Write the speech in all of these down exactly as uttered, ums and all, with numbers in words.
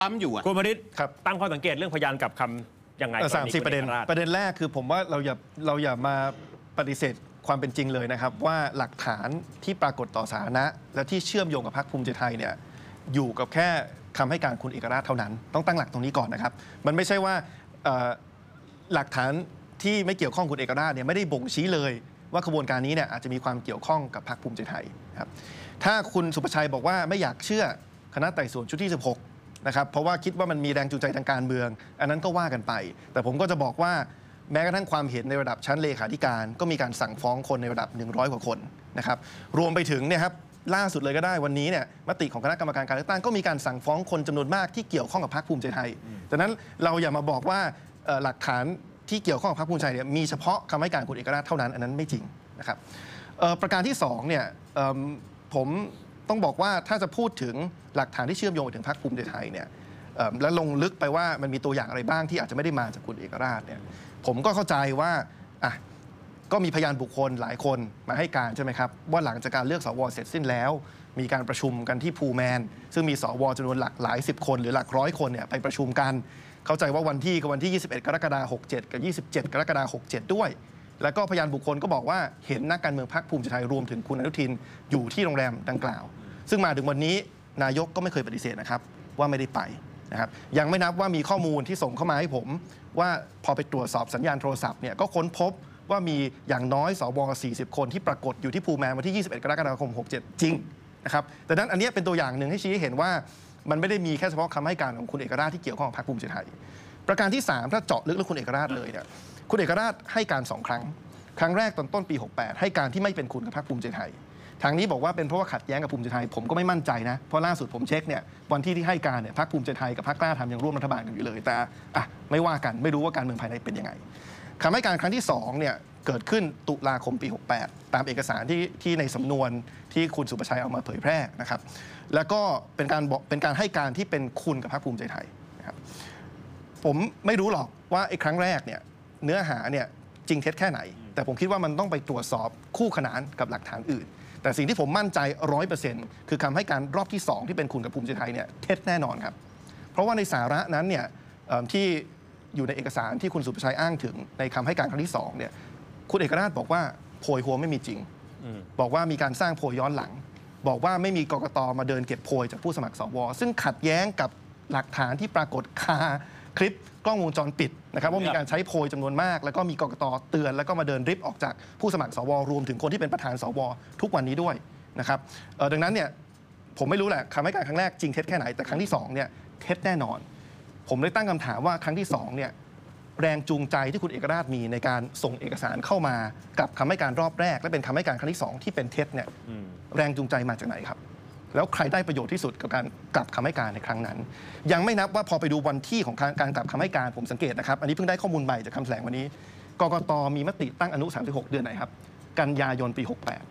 ปั๊มอยู่อ่ะคุณพนิษฐ์ตั้งข้อสังเกตเรื่องพยานกับคำยังไงสามสิบประเด็นประเด็นแรกคือผมว่าเราอย่าเราอย่ามาปฏิเสธความเป็นจริงเลยนะครับว่าหลักฐานที่ปรากฏต่อสาธารณะและที่เชื่อมโยงกับพรรคภูมิใจไทยเนี่ยอยู่กับแค่คำให้การคุณเอกราชเท่านั้นต้องตั้งหลักตรงนี้ก่อนนะครับมันไม่ใช่ว่าหลักฐานที่ไม่เกี่ยวข้องคุณเอกราชเนี่ยไม่ได้บ่งชี้เลยว่าขบวนการนี้เนี่ยอาจจะมีความเกี่ยวข้องกับพรรคภูมิใจไทยครับถ้าคุณสุประชัยบอกว่าไม่อยากเชื่อคณะไต่สวนชุดที่สิบหกนะครับเพราะว่าคิดว่ามันมีแรงจูงใจทางการเมืองอันนั้นก็ว่ากันไปแต่ผมก็จะบอกว่าแม้กระทั่งความเห็นในระดับชั้นเลขาธิการก็มีการสั่งฟ้องคนในระดับหนึ่งร้อยกว่าคนนะครับรวมไปถึงเนี่ยครับล่าสุดเลยก็ได้วันนี้เนี่ยมติของคณะกรรมการการเลือกตั้งก็มีการสั่งฟ้องคนจำนวนมากที่เกี่ยวข้องกับพรรคภูมิใจไทยดังนั้นเราอย่ามาบอกว่าหลักฐานที่เกี่ยวข้องกับพรรคภูมิใจเนี่ยมีเฉพาะคำให้การคุณเอกราชเท่านั้นอันนั้นไม่จริงนะครับประการที่สองเนี่ยผมต้องบอกว่าถ้าจะพูดถึงหลักฐานที่เชื่อมโยงไปถึงพรรคภูมิใจไทยเนี่ยและลงลึกไปว่ามันมีตัวอย่างอะไรบ้างที่อาจจะไม่ได้มาจากคุณเอกราชเนี่ยผมก็เข้าใจว่าอ่ะก็มีพยานบุคคลหลายคนมาให้การใช่ไหมครับว่าหลังจากการเลือกสวเสร็จสิ้นแล้วมีการประชุมกันที่พูแมนซึ่งมีสวจำนวนหลักหลายสิบคนหรือหลักร้อยคนเนี่ยไปประชุมกันเข้าใจว่าวันที่กับวันที่ยี่สิบเอ็ดกรกฎาคมหกสิบเจ็ดกับยี่สิบเจ็ดกรกฎาคมหกสิบเจ็ดด้วยแล้วก็พยานบุคคลก็บอกว่าเห็นนักการเมืองพรรคภูมิใจไทยรวมถึงคุณอนุทินอยู่ที่โรงแรมดังกล่าวซึ่งมาถึงวันนี้นายกก็ไม่เคยปฏิเสธนะครับว่าไม่ได้ไปนะครับยังไม่นับว่ามีข้อมูลที่ส่งเข้ามาให้ผมว่าพอไปตรวจสอบสัญญาณโทรศัพท์เนี่ยก็ค้นพบว่ามีอย่างน้อยสวสี่สิบคนที่ปรากฏอยู่ที่พูแมนวันที่ยี่สิบเอ็ดกรกฎาคมหกสิบเจ็ดจริงนะครับแต่นั้นอันนี้เป็นตัวอย่างหนึ่งให้ชี้ให้เห็นว่ามันไม่ได้มีแค่เฉพาะคำให้การของคุณเอกราชที่เกี่ยวข้องกับพรรคภูมิใจไทยประการที่สามถ้าเจาะลึกเรื่องคุณเอกราชเลยเนี่ยคุณเอกราชให้การสองครั้งครั้งแรกตอนต้นปีหกสิบแปดให้การที่ไม่เป็นคุณกับพรรคภูมิใจไทยทางนี้บอกว่าเป็นเพราะว่าขัดแย้งกับภูมิใจไทยผมก็ไม่มั่นใจนะเพราะล่าสุดผมเช็คเนี่ยวันที่ที่ให้การเนี่ยพรรคภูมิใจไทยกับพรรคกล้าทำยังร่วมรัฐบาลกันอยู่เลยแต่อ่ะไม่ว่ากันไม่รู้ว่าการเมืองภายในเป็นยังไงคำให้การครั้งที่สองเนี่ยเกิดขึ้นตุลาคมปีหกสิบแปดตามเอกสารที่ที่ในสำนวนที่คุณสุประชัยเอามาเผยแพร่นะครับแล้วก็เป็นการบอกเป็นการให้การที่เป็นคุณกับพรรคภูมิใจไทยนะครับผมไม่รู้หรอกว่าไอ้ครั้งแรกเนี่ยเนื้อหาเนี่ยจริงเท็จแค่ไหนแต่ผมคิดว่ามันต้องไปตรวจสอบคู่ขนานกับหลักฐานอื่นแต่สิ่งที่ผมมั่นใจ ร้อยเปอร์เซ็นต์ คือคำให้การรอบที่สองที่เป็นคุณกับภูมิใจไทยเนี่ยเท็จแน่นอนครับเพราะว่าในสาระนั้นเนี่ยที่อยู่ในเอกสารที่คุณสุประชัยอ้างถึงในคำให้การครั้งที่สองเนี่ยคุณเอกราชบอกว่าโพยหัวไม่มีจริงบอกว่ามีการสร้างโพยย้อนหลังบอกว่าไม่มีกกต.มาเดินเก็บโพยจากผู้สมัครสวซึ่งขัดแย้งกับหลักฐานที่ปรากฏคาคลิปกล้องวงจรปิดนะครับว่ามีการใช้โพยจำนวนมากแล้วก็มีกกต.เตือนแล้วก็มาเดินริบออกจากผู้สมัครสวรวมถึงคนที่เป็นประธานสวทุกวันนี้ด้วยนะครับดังนั้นเนี่ยผมไม่รู้แหละคำให้การครั้งแรกจริงเท็จแค่ไหนแต่ครั้งที่สองเนี่ยเท็จแน่นอนผมเลยตั้งคำถามว่าครั้งที่สองเนี่ยแรงจูงใจที่คุณเอกราชมีในการส่งเอกสารเข้ามากับคำให้การรอบแรกและเป็นคำให้การครั้งที่สองที่เป็นเท็จเนี่ยแรงจูงใจมาจากไหนครับแล้วใครได้ประโยชน์ที่สุดกับการกลับคำให้การในครั้งนั้นยังไม่นับว่าพอไปดูวันที่ของการกลับคำให้การผมสังเกตนะครับอันนี้เพิ่งได้ข้อมูลใหม่จากคำแถลงวันนี้กกต.มีมติตั้งอนุสามสิบหกเดือนไหนครับกันยายนปีหกสิบแปด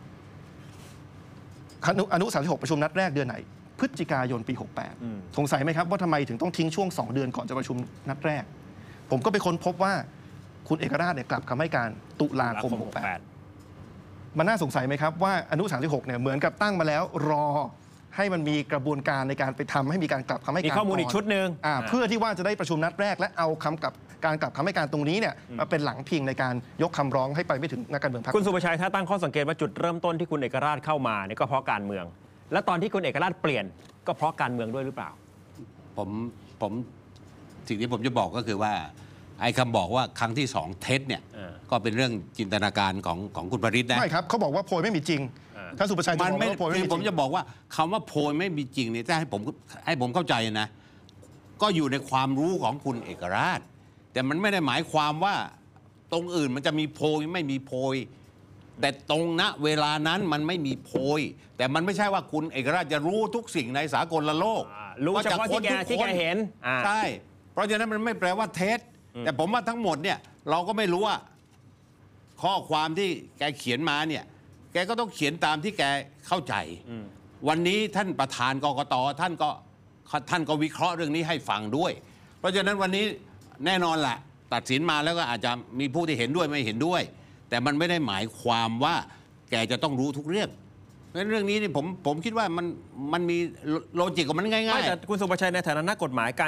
อนุสามสิบหกประชุมนัดแรกเดือนไหนพฤศจิกายนปีหกสิบแปดสงสัยไหมครับว่าทำไมถึงต้องทิ้งช่วงสองเดือนก่อนจะประชุมนัดแรกผมก็ไปค้นพบว่าคุณเอกราชเนี่ยกลับคำให้การตุลาคมหกสิบแปดมันน่าสงสัยไหมครับว่าอนุสามสิบหกเนี่ยเหมือนกับตั้งมาแล้วรอให้มันมีกระบวนการในการไปทำให้มีการกลับคำให้การมีข้อมูลอีกชุดหนึ่งเพื่อที่ว่าจะได้ประชุมนัดแรกและเอาคำกับการกลับคำให้การตรงนี้เนี่ยมาเป็นหลังพิงในการยกคำร้องให้ไปไม่ถึงนักการเมืองพรรคคุณสุประชัยถ้าตั้งข้อสังเกตว่าจุดเริ่มต้นที่คุณเอกราชเข้ามาเนี่ยก็เพราะการเมืองและตอนที่คุณเอกราชเปลี่ยนก็เพราะการเมืองด้วยหรือเปล่าผมผมสิ่งที่ผมจะบอกก็คือว่าไอ้คำบอกว่าครั้งที่สองเท็จเนี่ยก็เป็นเรื่องจินตนาการของของคุณปริศนะไม่ครับเขาบอกว่าโพยไม่มีจริงถ้าสุประชัยจะบอกว่าโพยไม่มีจริงผมจะบอกว่าคำว่าโพยไม่มีจริงเนี่ยถ้าให้ผมให้ผมเข้าใจนะก็อยู่ในความรู้ของคุณเอกราชแต่มันไม่ได้หมายความว่าตรงอื่นมันจะมีโพยไม่มีโพยแต่ตรงณเวลานั้นมันไม่มีโพยแต่มันไม่ใช่ว่าคุณเอกราชจะรู้ทุกสิ่งในสากลโลกรู้เฉพาะที่แกที่แกเห็นใช่เพราะฉะนั้นมันไม่แปลว่าเท็จแต่ผมว่าทั้งหมดเนี่ยเราก็ไม่รู้ว่าข้อความที่แกเขียนมาเนี่ยแกก็ต้องเขียนตามที่แกเข้าใจวันนี้ท่านประธานกกต.ท่านก็ท่านก็วิเคราะห์เรื่องนี้ให้ฟังด้วยเพราะฉะนั้นวันนี้แน่นอนแหละตัดสินมาแล้วก็อาจจะมีผู้ที่เห็นด้วยไม่เห็นด้วยแต่มันไม่ได้หมายความว่าแกจะต้องรู้ทุกเรื่องงั้นเรื่องนี้นี่ผมผมคิดว่ามันมันมีโลจิกของมันง่ายไม่ๆแต่คุณสุประชัยในฐานะนักกฎหมายการ